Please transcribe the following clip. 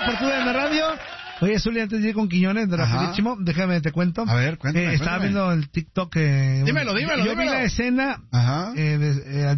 por TUDN Radio. Oye, Zuli, antes de ir con Quiñones de Rapidísimo, déjame te cuento. A ver, cuéntame. Estaba viendo el TikTok. Dímelo. Yo vi la escena